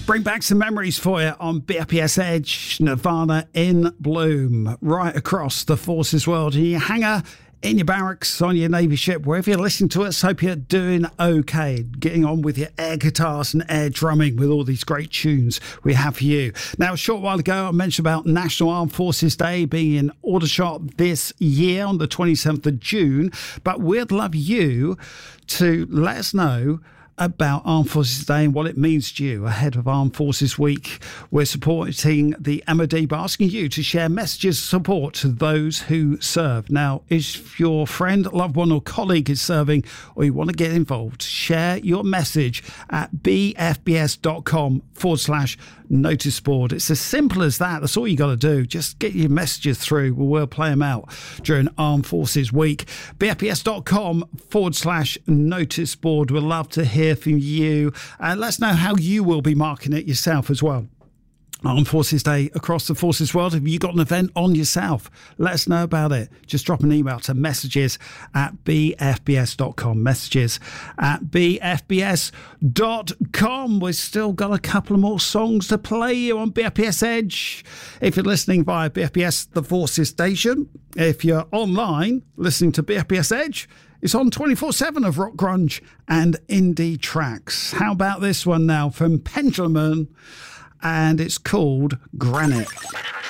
Bring back some memories for you on BFBS Edge, Nirvana in Bloom, right across the Forces world. In your hangar, in your barracks, on your Navy ship, wherever you're listening to us, hope you're doing okay. Getting on with your air guitars and air drumming with all these great tunes we have for you. Now, a short while ago, I mentioned about National Armed Forces Day being in Aldershot this year on the 27th of June, but we'd love you to let us know about Armed Forces Day and what it means to you ahead of Armed Forces Week. We're supporting the MOD by asking you to share messages of support to those who serve. Now, if your friend, loved one or colleague is serving or you want to get involved, share your message at bfbs.com/notice board. It's as simple as that. That's all you got to do. Just get your messages through. We'll play them out during Armed Forces Week. bfbs.com/notice board. We'd love to hear from you, and let us know how you will be marking it yourself as well. Armed Forces Day across the Forces world. Have you got an event on yourself? Let us know about it. Just drop an email to messages@bfbs.com. Messages@bfbs.com. We've still got a couple of more songs to play you on BFBS Edge. If you're listening via BFBS The Forces Station, if you're online listening to BFBS Edge, it's on 24/7 of rock, grunge and indie tracks. How about this one now from Pendulum, and it's called Granite.